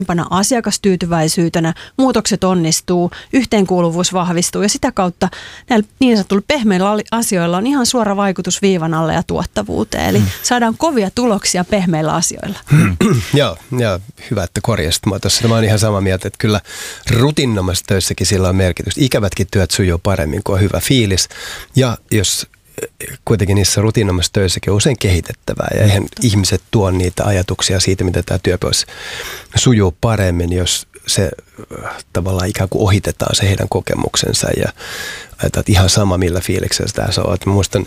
asiakastyytyväisyytenä, muutokset onnistuu, yhteenkuuluvuus vahvistuu ja sitä kautta näillä niin sanotulla pehmeillä asioilla on ihan suora vaikutus viivan alle ja tuottavuuteen. Eli saadaan kovia tuloksia pehmeillä asioilla. Joo, hyvä, että korjasit. Mä oon ihan samaa mieltä, että kyllä rutiinomaisissa töissäkin sillä on merkitystä. Ikävätkin työt sujuu paremmin, kun on hyvä fiilis. Ja jos kuitenkin niissä rutiinomaisissa töissäkin on usein kehitettävää ja eihän ihmiset tuo niitä ajatuksia siitä, mitä tämä työ sujuu paremmin, jos se tavallaan ikään kuin ohitetaan se heidän kokemuksensa ja ajatellaan, että ihan sama millä fiiliksellä tässä on. Mä muistan,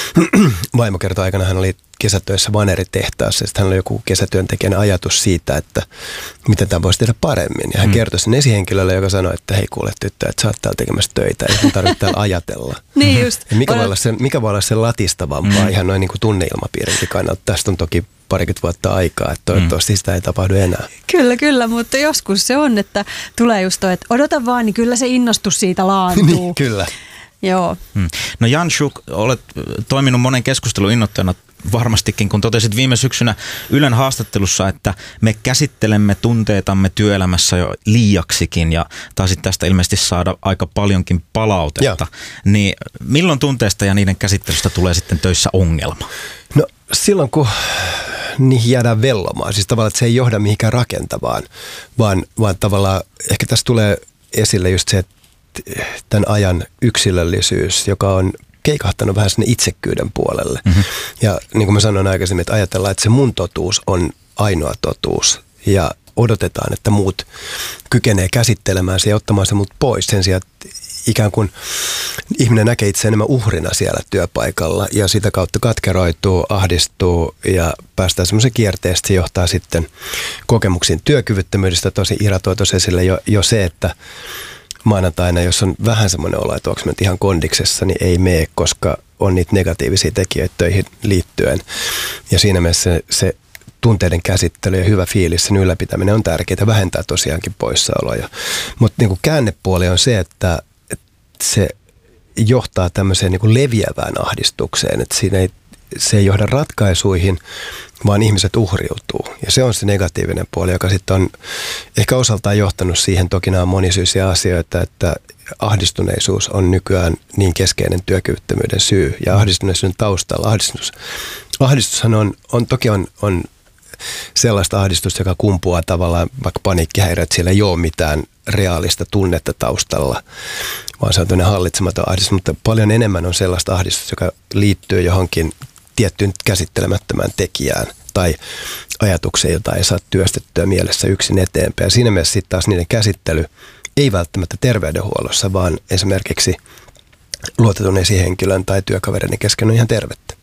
vaimo kertoi aikana, hän oli kesätöissä vaneritehtaassa ja sitten hän oli joku kesätyöntekijän ajatus siitä, että miten tämä voisi tehdä paremmin. Ja hän kertoi sen esihenkilölle, joka sanoi, että hei kuule tyttö, että sä oot täällä tekemässä töitä ja sun tarvitsee täällä ajatella. Niin just. Mikä voi olla se latistavampaa ihan noin niin kuin tunneilmapiirinkin kannalta. Tästä on toki parikymmentä vuotta aikaa, että toivottavasti sitä ei tapahdu enää. Kyllä, mutta joskus se on, että tulee just toi, että odota vaan, niin kyllä se innostus siitä laantuu. Niin, kyllä. Joo. No Jan Schuk, olet toiminut monen keskustelun innoittajana varmastikin, kun totesit viime syksynä Ylen haastattelussa, että me käsittelemme tunteitamme työelämässä jo liiaksikin ja taisit tästä ilmeisesti saada aika paljonkin palautetta. Niin milloin tunteista ja niiden käsittelystä tulee sitten töissä ongelma? No silloin, kun niihin jäädään vellomaan. Siis tavallaan, että se ei johda mihinkään rakentavaan, vaan tavallaan ehkä tässä tulee esille just se, että tämän ajan yksilöllisyys, joka on keikahtanut vähän sinne itsekkyyden puolelle. Ja niin kuin mä sanoin aikaisemmin, että ajatellaan, että se mun totuus on ainoa totuus ja odotetaan, että muut kykenee käsittelemään se ja ottamaan se mut pois sen sijaan, että ikään kuin ihminen näkee itse enemmän uhrina siellä työpaikalla ja sitä kautta katkeroituu, ahdistuu ja päästään semmoisen kierteestä, se johtaa sitten kokemuksiin työkyvyttömyydestä. Tosi Ira toi tuossa esille jo se, että maanantaina, jos on vähän semmoinen olo, että onko mä nyt ihan kondiksessa, niin ei mene, koska on niitä negatiivisia tekijöitä töihin liittyen. Ja siinä mielessä se tunteiden käsittely ja hyvä fiilis, sen ylläpitäminen on tärkeää, vähentää tosiaankin poissaoloja. Mutta niin kuin käännepuoli on se, että se johtaa tämmöiseen niin kuin leviävään ahdistukseen, että se ei johda ratkaisuihin, vaan ihmiset uhriutuu. Ja se on se negatiivinen puoli, joka sitten on ehkä osaltaan johtanut siihen, toki nämä on monisyisiä asioita, että ahdistuneisuus on nykyään niin keskeinen työkyvyttömyyden syy. Ja ahdistuneisuuden taustalla, ahdistushan on sellaista ahdistusta, joka kumpuaa tavallaan vaikka paniikkihäiriöt, siellä ei ole mitään reaalista tunnetta taustalla, vaan se on tämmöinen hallitsematon ahdistus, mutta paljon enemmän on sellaista ahdistusta, joka liittyy johonkin tiettyyn käsittelemättömään tekijään tai ajatukseen, jota ei saa työstettyä mielessä yksin eteenpäin. Ja siinä mielessä sitten taas niiden käsittely ei välttämättä terveydenhuollossa, vaan esimerkiksi luotetun esihenkilön tai työkaverin kesken on ihan tervettä.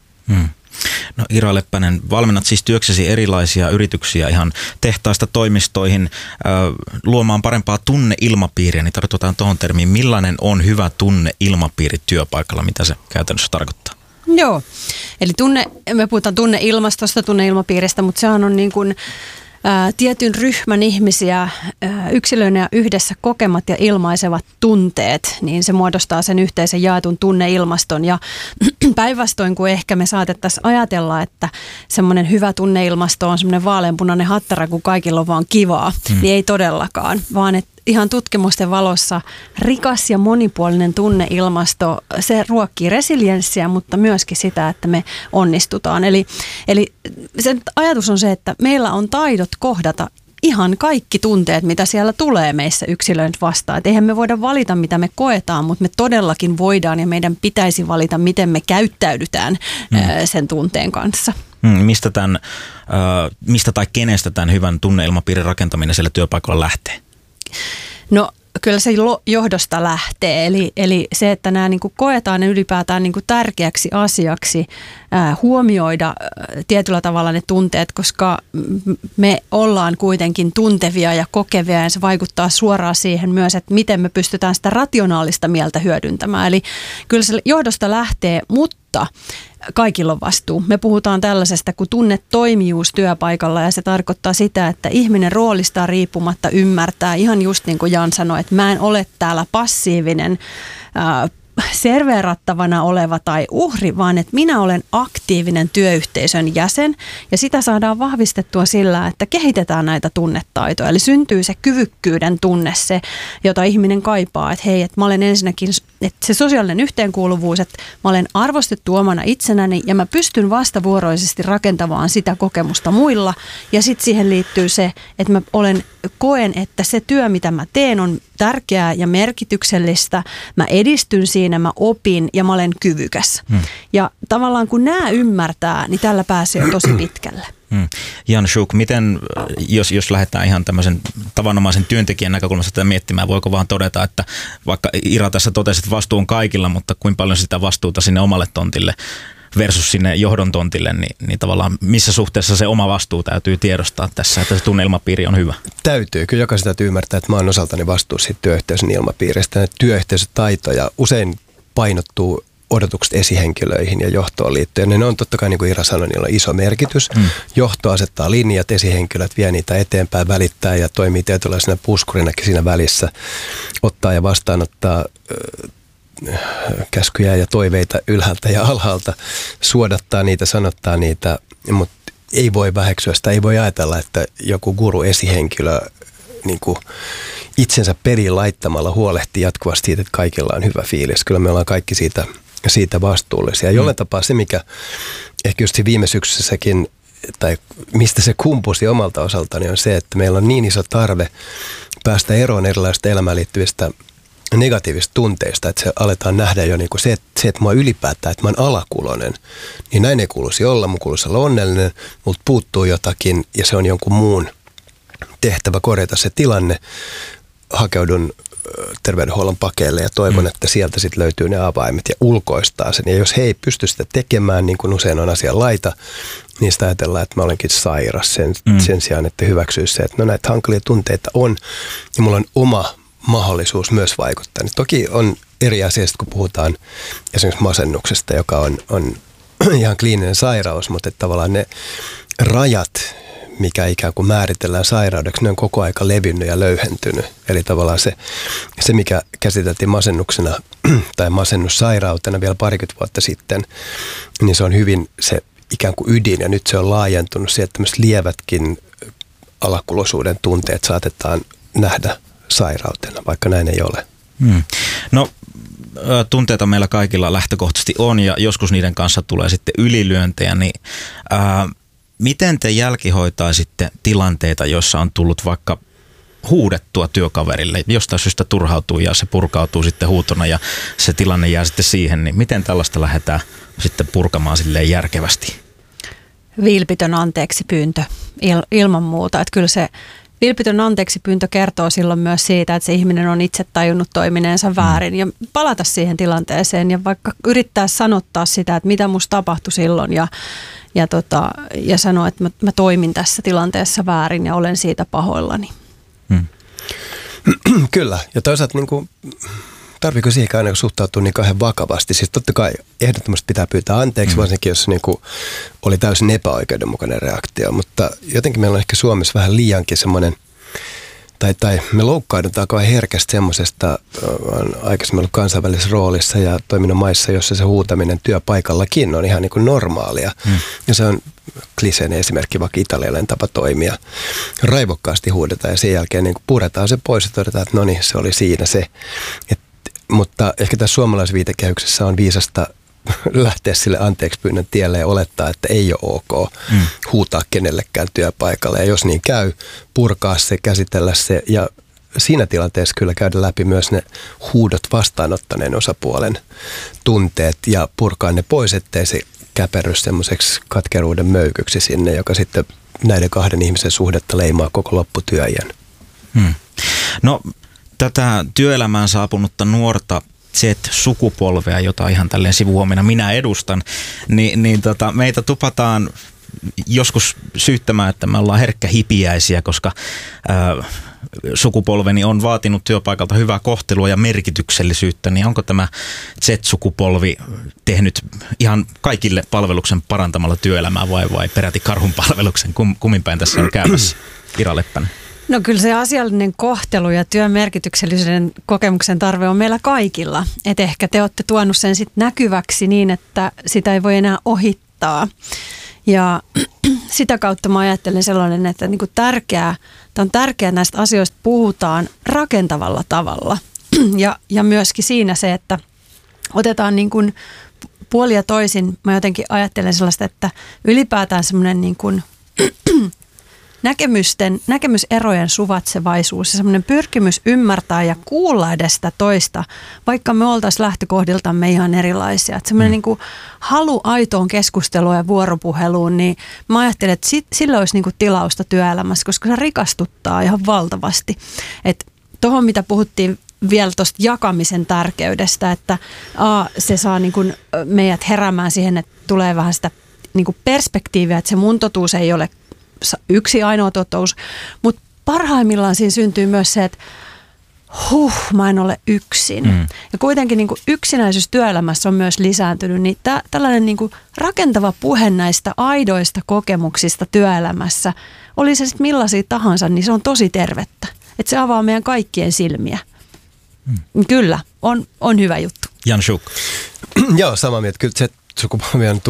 No Ira Leppänen, valmennat siis työksesi erilaisia yrityksiä ihan tehtaista toimistoihin luomaan parempaa tunneilmapiiriä, niin tartutaan tuohon termiin. Millainen on hyvä tunneilmapiiri työpaikalla? Mitä se käytännössä tarkoittaa? Joo, eli me puhutaan tunneilmastosta, tunneilmapiiristä, mutta sehän on niin kuin tietyn ryhmän ihmisiä yksilöinä yhdessä kokemat ja ilmaisevat tunteet, niin se muodostaa sen yhteisen jaetun tunneilmaston. Ja päinvastoin kuin ehkä me saatettaisiin ajatella, että semmoinen hyvä tunneilmasto on semmoinen vaaleanpunainen hattara, kun kaikilla on vaan kivaa, niin ei todellakaan, vaan että ihan tutkimusten valossa rikas ja monipuolinen tunneilmasto, se ruokkii resilienssiä, mutta myöskin sitä, että me onnistutaan. Eli se ajatus on se, että meillä on taidot kohdata ihan kaikki tunteet, mitä siellä tulee meissä yksilöitä vastaan. Et eihän me voida valita, mitä me koetaan, mutta me todellakin voidaan ja meidän pitäisi valita, miten me käyttäydytään sen tunteen kanssa. Mistä tai kenestä tämän hyvän tunneilmapiirin rakentaminen siellä työpaikalla lähtee? No kyllä se johdosta lähtee, eli se, että nämä niin kuin koetaan ne ylipäätään niin kuin tärkeäksi asiaksi huomioida tietyllä tavalla ne tunteet, koska me ollaan kuitenkin tuntevia ja kokevia ja se vaikuttaa suoraan siihen myös, että miten me pystytään sitä rationaalista mieltä hyödyntämään. Eli kyllä se johdosta lähtee, mutta kaikilla on vastuu. Me puhutaan tällaisesta kuin tunnetoimijuus työpaikalla ja se tarkoittaa sitä, että ihminen roolistaan riippumatta ymmärtää ihan just niin kuin Jan sanoi, että mä en ole täällä passiivinen serveerattavana oleva tai uhri, vaan että minä olen aktiivinen työyhteisön jäsen ja sitä saadaan vahvistettua sillä, että kehitetään näitä tunnetaitoja. Eli syntyy se kyvykkyyden tunne, se, jota ihminen kaipaa, että hei, että mä olen ensinnäkin, että se sosiaalinen yhteenkuuluvuus, että mä olen arvostettu omana itsenäni ja mä pystyn vastavuoroisesti rakentamaan sitä kokemusta muilla ja sitten siihen liittyy se, että mä koen, että se työ, mitä mä teen, on tärkeää ja merkityksellistä. Mä edistyn siinä, mä opin ja mä olen kyvykäs. Ja tavallaan kun nämä ymmärtää, niin tällä pääsee jo tosi pitkälle. Jan Schuk, miten, jos lähdetään ihan tämmöisen tavanomaisen työntekijän näkökulmasta tätä miettimään, voiko vaan todeta, että vaikka Ira tässä totesi, että vastuu on kaikilla, mutta kuinka paljon sitä vastuuta sinne omalle tontille versus sinne johdon tontille, niin tavallaan missä suhteessa se oma vastuu täytyy tiedostaa tässä, että se tunneilmapiiri on hyvä? Täytyy. Kyllä jokaisen täytyy ymmärtää, että mä oon osaltani vastuussa siitä työyhteisön ilmapiiristä. Työyhteisötaitoja usein painottuu odotukset esihenkilöihin ja johtoon liittyen. Ne on totta kai, niin kuin Ira sanoi, niillä on iso merkitys. Johto asettaa linjat, esihenkilöt vie niitä eteenpäin, välittää ja toimii tietynlaisena puskurinakin siinä välissä. Ottaa ja vastaanottaa käskyjä ja toiveita ylhäältä ja alhaalta, suodattaa niitä, sanottaa niitä, mutta ei voi väheksyä sitä, ei voi ajatella, että joku guru esihenkilö niin kuin itsensä perin laittamalla huolehtii jatkuvasti siitä, että kaikilla on hyvä fiilis. Kyllä me ollaan kaikki siitä vastuullisia. Jollain tapaa se, mikä ehkä just viime syksyssäkin, tai mistä se kumpusi omalta osaltani, on se, että meillä on niin iso tarve päästä eroon erilaisista elämään liittyvistä negatiivista tunteista, että se aletaan nähdä jo niin kuin se, että mua ylipäätään, että mä oon alakuloinen, niin näin ei kuuluisi olla, mun kuuluisi olla onnellinen, mutta puuttuu jotakin ja se on jonkun muun tehtävä korjata se tilanne. Hakeudun terveydenhuollon pakeille ja toivon, että sieltä sitten löytyy ne avaimet ja ulkoistaa sen. Ja jos he ei pysty sitä tekemään, niin kuin usein on asian laita, niin sitä ajatellaan, että mä olenkin sairas sen sijaan, että hyväksyisi se, että no näitä hankalia tunteita on ja mulla on oma mahdollisuus myös vaikuttaa. Niin toki on eri asiasta, kun puhutaan esimerkiksi masennuksesta, joka on ihan kliininen sairaus, mutta että tavallaan ne rajat, mikä ikään kuin määritellään sairaudeksi, ne on koko aika levinnyt ja löyhentynyt. Eli tavallaan se mikä käsiteltiin masennuksena tai masennussairautena vielä parikymmentä vuotta sitten, niin se on hyvin se ikään kuin ydin ja nyt se on laajentunut siihen, että tämmöiset lievätkin alakuloisuuden tunteet saatetaan nähdä sairautena, vaikka näin ei ole. No tunteita meillä kaikilla lähtökohtaisesti on ja joskus niiden kanssa tulee sitten ylilyöntejä, niin miten te jälkihoitaisitte tilanteita, joissa on tullut vaikka huudettua työkaverille, jostain syystä turhautuu ja se purkautuu sitten huutona ja se tilanne jää sitten siihen, niin miten tällaista lähdetään sitten purkamaan silleen järkevästi? Vilpitön anteeksipyyntö ilman muuta, että kyllä se vilpitön anteeksipyyntö kertoo silloin myös siitä, että se ihminen on itse tajunnut toimineensa väärin ja palata siihen tilanteeseen ja vaikka yrittää sanottaa sitä, että mitä musta tapahtui silloin ja sanoa, että mä toimin tässä tilanteessa väärin ja olen siitä pahoillani. Kyllä, ja toisaalta niin kuin, tarviiko siihen aina suhtautua niin kauhean vakavasti? Siis totta kai ehdottomasti pitää pyytää anteeksi, varsinkin jos niin kuin oli täysin epäoikeudenmukainen reaktio, mutta jotenkin meillä on ehkä Suomessa vähän liiankin semmoinen, tai me loukkaudutaan kauhean herkästi semmoisesta, on aikaisemmin ollut kansainvälisessä roolissa ja toiminut maissa, jossa se huutaminen työpaikallakin on ihan niin kuin normaalia. Ja se on kliseinen esimerkki, vaikka italialainen tapa toimia. Raivokkaasti huudetaan ja sen jälkeen niin kuin puretaan se pois ja todetaan, että no niin, se oli siinä se. Mutta ehkä tässä suomalaisessa viitekehyksessä on viisasta lähteä sille anteekspyynnön tielle ja olettaa, että ei ole ok huutaa kenellekään työpaikalle. Ja jos niin käy, purkaa se, käsitellä se ja siinä tilanteessa kyllä käydä läpi myös ne huudot vastaanottaneen osapuolen tunteet ja purkaa ne pois, ettei se käperry semmoiseksi katkeruuden möykyksi sinne, joka sitten näiden kahden ihmisen suhdetta leimaa koko lopputyöjän. No tätä työelämään saapunutta nuorta Z-sukupolvea, jota ihan tälleen sivuhuomina minä edustan, niin meitä tupataan joskus syyttämään, että me ollaan herkkähipiäisiä, koska sukupolveni on vaatinut työpaikalta hyvää kohtelua ja merkityksellisyyttä, niin onko tämä Z-sukupolvi tehnyt ihan kaikille palveluksen parantamalla työelämää vai peräti karhun palveluksen? Kummin päin tässä on käymässä? Ira Leppänen. No kyllä se asiallinen kohtelu ja työn merkityksellisyyden kokemuksen tarve on meillä kaikilla. Et ehkä te olette tuonut sen sit näkyväksi niin, että sitä ei voi enää ohittaa. Ja sitä kautta mä ajattelen sellainen, että niinku tämä on tärkeää, että näistä asioista puhutaan rakentavalla tavalla. Ja myöskin siinä se, että otetaan niin kuin puoli ja toisin. Mä jotenkin ajattelen sellaista, että ylipäätään semmoinen niin kuin näkemyserojen suvatsevaisuus ja semmoinen pyrkimys ymmärtää ja kuulla edes sitä toista, vaikka me oltaisiin lähtökohdiltamme ihan erilaisia. Että semmoinen niin kuin halu aitoon keskusteluun ja vuoropuheluun, niin mä ajattelen, että sillä olisi niin kuin tilausta työelämässä, koska se rikastuttaa ihan valtavasti. Että tuohon, mitä puhuttiin vielä tuosta jakamisen tärkeydestä, että se saa niin kuin meidät heräämään siihen, että tulee vähän sitä niin kuin perspektiiviä, että se mun totuus ei ole yksi ainoa totuus, mutta parhaimmillaan siinä syntyy myös se, että mä en ole yksin. Ja kuitenkin niin kuin yksinäisyys työelämässä on myös lisääntynyt, niin tällainen niin kuin rakentava puhe näistä aidoista kokemuksista työelämässä, oli se sitten millaisia tahansa, niin se on tosi tervettä. Että se avaa meidän kaikkien silmiä. Kyllä, on hyvä juttu. Jan Schuk. Joo, samaa mieltä. Kyllä se sukupolvi on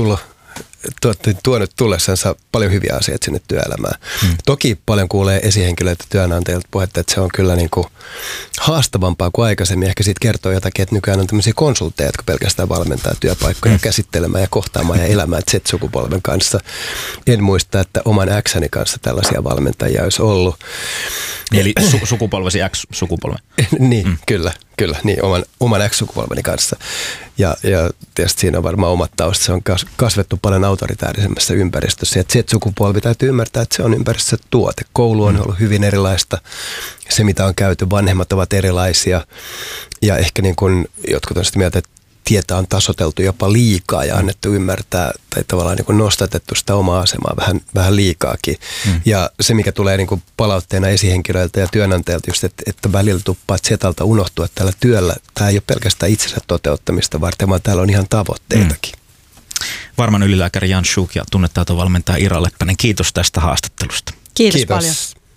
tuonut tullessansa paljon hyviä asioita sinne työelämään. Toki paljon kuulee esihenkilöitä työnantajilta puhetta, että se on kyllä niin kuin haastavampaa kuin aikaisemmin. Ehkä siitä kertoo jotakin, että nykyään on tämmöisiä konsultteja, jotka pelkästään valmentaa työpaikkoja käsittelemään ja kohtaamaan ja elämään Z-sukupolven kanssa. En muista, että oman X:ni kanssa tällaisia valmentajia olisi ollut. Eli sukupolvesi X-sukupolven. Niin, kyllä, niin oman X-sukupolveni kanssa. Ja tietysti siinä on varmaan omat taustat. Se on kasvettu paljon autoritäärisemmässä ympäristössä. Ja Z-sukupolvi täytyy ymmärtää, että se on ympäristössä tuote. Koulu on ollut hyvin erilaista. Se, mitä on käyty, vanhemmat ovat erilaisia. Ja ehkä niin kuin jotkut on sitä mieltä, että tietä on tasoteltu jopa liikaa ja annettu ymmärtää tai tavallaan niin kuin nostatettu sitä omaa asemaa vähän liikaakin. Ja se, mikä tulee niin kuin palautteena esihenkilöiltä ja työnantajilta, just, että välillä tuppaa Zetalta unohtua, että tällä työllä tämä ei ole pelkästään itsensä toteuttamista varten, vaan täällä on ihan tavoitteitakin. Varman ylilääkäri Jan Schuk ja tunnetaitovalmentaja Ira Leppänen, kiitos tästä haastattelusta. Kiitos paljon.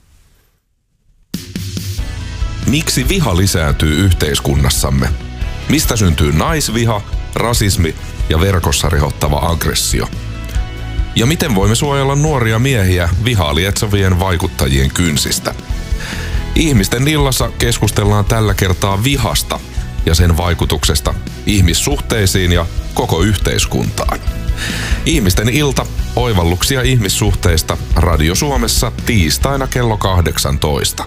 Miksi viha lisääntyy yhteiskunnassamme? Mistä syntyy naisviha, rasismi ja verkossa rehottava aggressio? Ja miten voimme suojella nuoria miehiä vihaa lietsovien vaikuttajien kynsistä? Ihmisten illassa keskustellaan tällä kertaa vihasta ja sen vaikutuksesta ihmissuhteisiin ja koko yhteiskuntaan. Ihmisten ilta, oivalluksia ihmissuhteista Radio Suomessa tiistaina kello 18.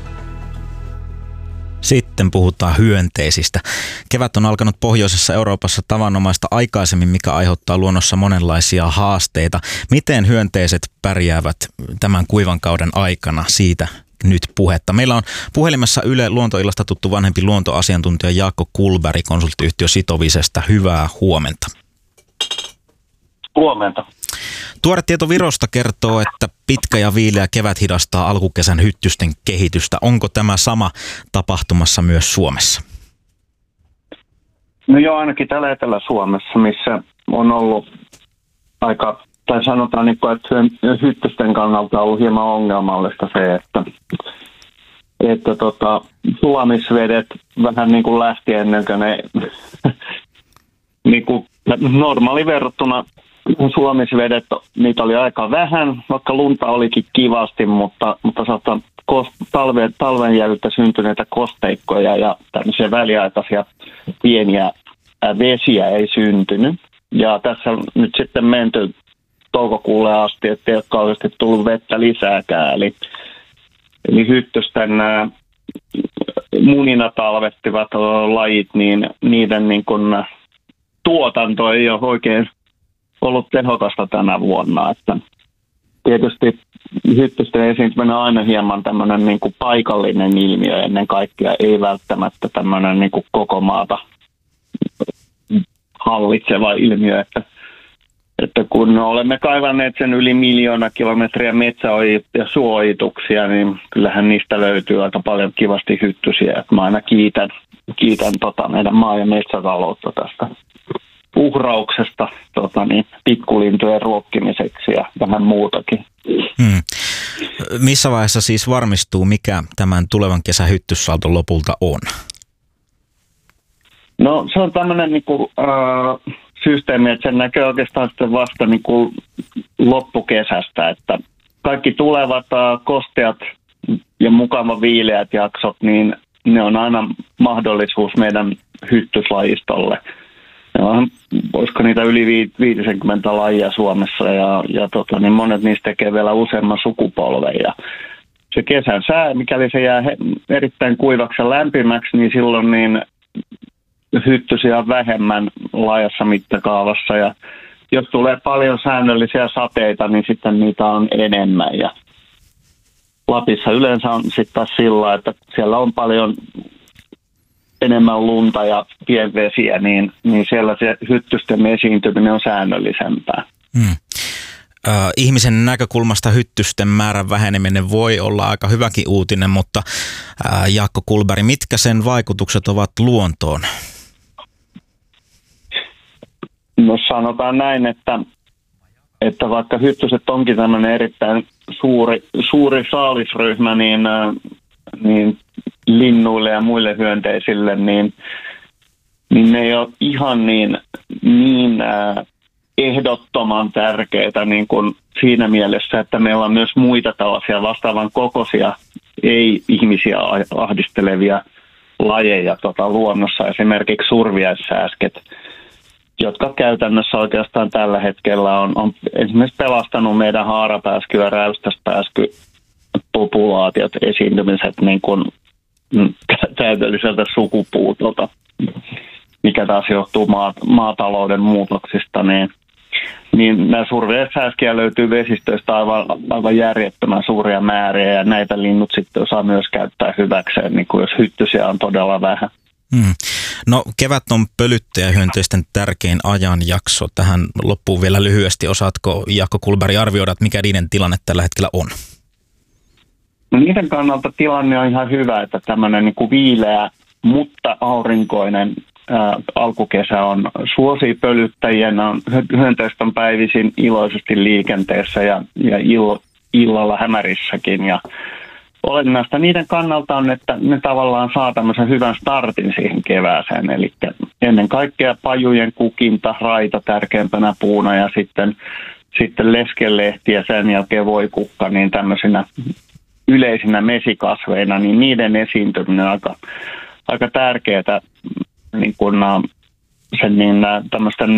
Sitten puhutaan hyönteisistä. Kevät on alkanut pohjoisessa Euroopassa tavanomaista aikaisemmin, mikä aiheuttaa luonnossa monenlaisia haasteita. Miten hyönteiset pärjäävät tämän kuivan kauden aikana? Siitä nyt puhetta. Meillä on puhelimessa Yle Luontoillasta tuttu vanhempi luontoasiantuntija Jaakko Kullberg konsulttiyhtiö Sitovisesta. Hyvää huomenta. Huomenta. Tuore tieto Virosta kertoo, että pitkä ja viileä kevät hidastaa alkukesän hyttysten kehitystä. Onko tämä sama tapahtumassa myös Suomessa? No joo, ainakin täällä Etelä-Suomessa, missä on ollut aika, tai sanotaan, että hyttysten kannalta on ollut hieman ongelmallista se, että sulamisvedet vähän niin kuin lähti ennen kuin ne niin kuin normaali verrattuna sulamisvedet, niitä oli aika vähän, vaikka lunta olikin kivasti, mutta saattaa talven jäljiltä syntyneitä kosteikkoja ja tämmöisiä väliaikaisia pieniä vesiä ei syntynyt. Ja tässä on nyt sitten menty toukokuulle asti, että ei ole kauheasti tullut vettä lisääkään. Eli hyttysten munina talvettivat lajit, niin niiden niin kuin tuotanto ei ole oikein ollut tehokasta tänä vuonna. Että tietysti hyttysten esiintyminen on aina hieman tämmöinen niin kuin paikallinen ilmiö ennen kaikkea, ei välttämättä tämmöinen niin kuin koko maata hallitseva ilmiö, että kun olemme kaivanneet sen yli 1 miljoona kilometriä ja suojituksia, niin kyllähän niistä löytyy aika paljon kivasti hyttysiä. Että mä aina kiitän meidän maa- ja metsätaloutta tästä. uhrauksesta pikkulintujen ruokkimiseksi ja vähän muutakin. Missä vaiheessa siis varmistuu, mikä tämän tulevan kesän hyttyssaldo lopulta on? No se on tämmöinen systeemi, että sen näkee oikeastaan sitten vasta loppukesästä, että kaikki tulevat kosteat ja mukava viileät jaksot, niin ne on aina mahdollisuus meidän hyttyslajistolle. Olisiko niitä yli 50 lajia Suomessa ja niin monet niistä tekee vielä useamman sukupolven. Ja se kesän sää, mikäli se jää erittäin kuivaksi ja lämpimäksi, niin silloin niin hyttysiä on vähemmän laajassa mittakaavassa. Ja jos tulee paljon säännöllisiä sateita, niin sitten niitä on enemmän. Ja Lapissa yleensä on sitten taas sillä, että siellä on paljon enemmän lunta ja pienvesiä, niin siellä se hyttysten esiintyminen on säännöllisempää. Ihmisen näkökulmasta hyttysten määrän väheneminen voi olla aika hyväkin uutinen, mutta Jaakko Kullberg, mitkä sen vaikutukset ovat luontoon? No sanotaan näin, että vaikka hyttyset onkin tämmöinen erittäin suuri saalisryhmä, niin linnuille ja muille hyönteisille, niin ne ei ole ihan niin ehdottoman tärkeitä niin kuin siinä mielessä, että meillä on myös muita tällaisia vastaavan kokoisia ei-ihmisiä ahdistelevia lajeja luonnossa, esimerkiksi surviaissääsket, jotka käytännössä oikeastaan tällä hetkellä on esimerkiksi pelastanut meidän haarapääsky- ja räystäspääskypopulaatiot esiintymiset niin kuin täydelliseltä sukupuutolta, mikä taas johtuu maatalouden muutoksista, niin nämä surviaissääskiä löytyy vesistöistä aivan järjettömän suuria määriä, ja näitä linnut sitten osaa myös käyttää hyväkseen, niin kuin jos hyttysiä on todella vähän. No kevät on pölyttäjähyönteisten tärkein ajanjakso. Tähän loppuun vielä lyhyesti. Osaatko Jaakko Kullberg arvioida, että mikä niiden tilanne tällä hetkellä on? No niiden kannalta tilanne on ihan hyvä, että tämmöinen niin kuin viileä, mutta aurinkoinen alkukesä suosii pölyttäjien, hyönteiset on päivisin iloisesti liikenteessä ja illalla hämärissäkin. Ja olennaista niiden kannalta on, että ne tavallaan saa tämmöisen hyvän startin siihen kevääseen. Eli ennen kaikkea pajujen kukinta, raita tärkeimpänä puuna ja sitten leskelehti ja sen jälkeen voikukka, niin tämmöisinä yleisinä mesikasveina, niin niiden esiintyminen on aika tärkeää niin kuin tämmöisten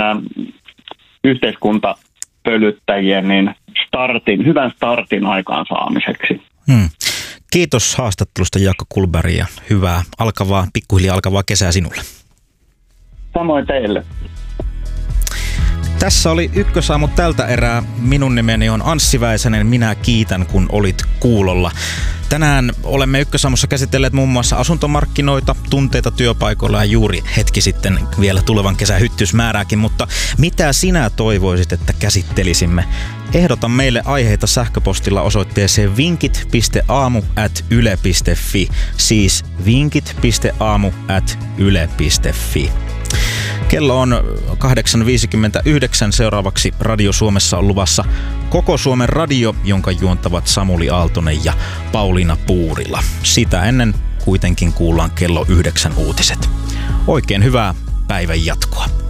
yhteiskuntapölyttäjien niin hyvän startin aikaansaamiseksi. Kiitos haastattelusta Jaakko Kullberg ja hyvää pikkuhiljaa alkavaa kesää sinulle. Samoin teille. Tässä oli Ykkösaamu tältä erää. Minun nimeni on Anssi Väisänen. Minä kiitän, kun olit kuulolla. Tänään olemme Ykkösaamussa käsitelleet muun muassa asuntomarkkinoita, tunteita työpaikoilla ja juuri hetki sitten vielä tulevan kesän hyttysmäärääkin. Mutta mitä sinä toivoisit, että käsittelisimme? Ehdota meille aiheita sähköpostilla osoitteeseen vinkit.aamu@yle.fi. Siis vinkit.aamu@yle.fi. Kello on 8.59. Seuraavaksi Radio Suomessa on luvassa Koko Suomen radio, jonka juontavat Samuli Aaltonen ja Pauliina Puurila. Sitä ennen kuitenkin kuullaan kello 9 uutiset. Oikein hyvää päivän jatkoa.